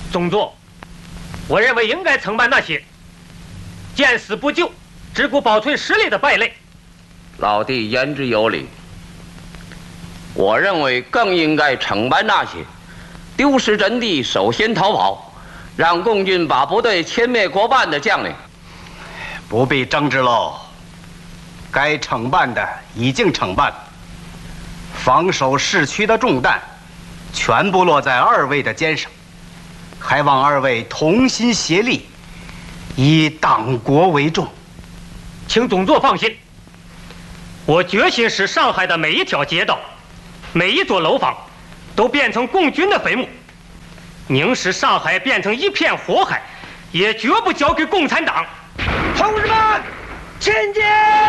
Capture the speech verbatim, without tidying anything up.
总座，我认为应该惩办那些见死不救、只顾保存实力的败类。 老弟言之有理，我认为更应该惩办那些丢失阵地、首先逃跑，让共军把部队歼灭过半的将领。 不必争执喽，该惩办的已经惩办，防守市区的重担全部落在二位的肩上，还望二位同心协力，以党国为重。 请总座放心，我决心使上海的每一条街道、每一座楼房都变成共军的坟墓，宁使上海变成一片火海，也绝不交给共产党。 同志们，前进！